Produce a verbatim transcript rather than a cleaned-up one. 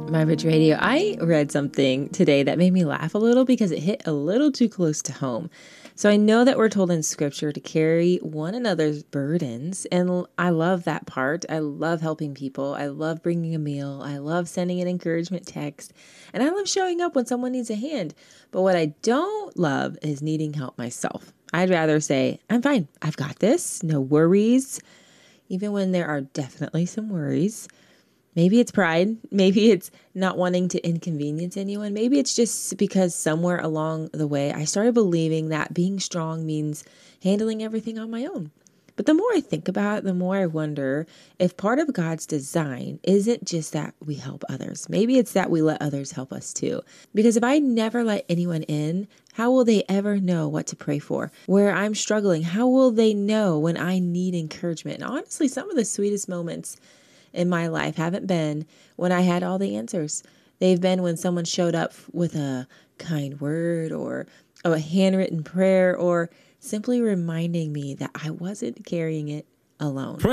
My Rich Radio, I read something today that made me laugh a little because it hit a little too close to home. So I know that we're told in scripture to carry one another's burdens, and I love that part. I love helping people. I love bringing a meal. I love sending an encouragement text, and I love showing up when someone needs a hand. But what I don't love is needing help myself. I'd rather say, I'm fine. I've got this. No worries. Even when there are definitely some worries. Maybe it's pride. Maybe it's not wanting to inconvenience anyone. Maybe it's just because somewhere along the way, I started believing that being strong means handling everything on my own. But the more I think about it, the more I wonder if part of God's design isn't just that we help others. Maybe it's that we let others help us too. Because if I never let anyone in, how will they ever know what to pray for? Where I'm struggling, how will they know when I need encouragement? And honestly, some of the sweetest moments in my life haven't been when I had all the answers. They've been when someone showed up with a kind word or a handwritten prayer or simply reminding me that I wasn't carrying it alone.